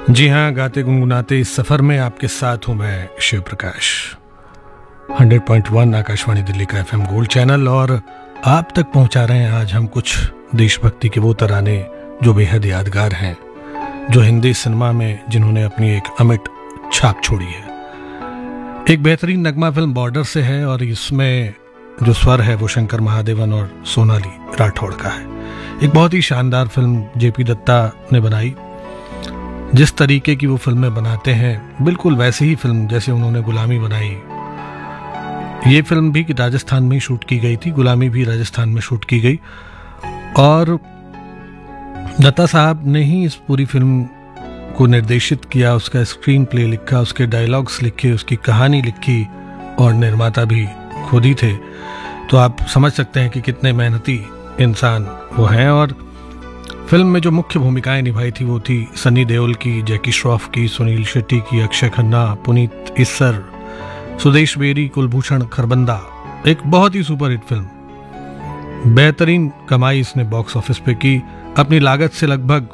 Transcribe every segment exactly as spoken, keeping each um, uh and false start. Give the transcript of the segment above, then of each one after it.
जी हाँ, गाते गुनगुनाते इस सफर में आपके साथ हूं मैं Shiv Prakash. Hundred point one Akashvani Delhi का एफएम गोल्ड चैनल, और आप तक पहुंचा रहे हैं आज हम कुछ देशभक्ति के वो तराने जो बेहद यादगार हैं, जो हिंदी सिनेमा में जिन्होंने अपनी एक अमिट छाप छोड़ी है। एक बेहतरीन नगमा फिल्म बॉर्डर से है, और इसमें जो स्वर है वो शंकर महादेवन और सोनाली राठौड़ का है। एक बहुत ही शानदार फिल्म जेपी दत्ता ने बनाई। जिस तरीके की वो फिल्में बनाते हैं बिल्कुल वैसी ही फिल्म जैसे उन्होंने गुलामी बनाई। ये फिल्म भी राजस्थान में शूट की गई थी, गुलामी भी राजस्थान में शूट की गई, और दत्ता साहब ने ही इस पूरी फिल्म को निर्देशित किया, उसका स्क्रीन प्ले लिखा, उसके डायलॉग्स लिखे, उसकी कहानी लिखी, और निर्माता भी खुद ही थे। तो आप समझ सकते हैं कि कितने मेहनती इंसान वो हैं। और फिल्म में जो मुख्य भूमिकाएं निभाई थी वो थी सनी देओल की, जैकी श्रॉफ की, सुनील शेट्टी की, अक्षय खन्ना, पुनीत इस्सर, सुदेश बेरी, कुलभूषण खरबंदा। एक बहुत ही सुपरहिट फिल्म, बेहतरीन कमाई इसने बॉक्स ऑफिस पे की। अपनी लागत से लगभग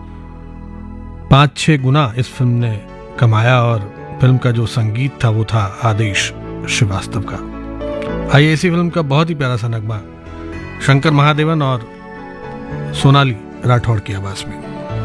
पांच छह गुना इस फिल्म ने कमाया, और फिल्म का जो संगीत था वो था आदेश श्रीवास्तव का। आइए इसी फिल्म का बहुत ही प्यारा सा नगमा शंकर महादेवन और सोनाली राठौड़ की आवाज में।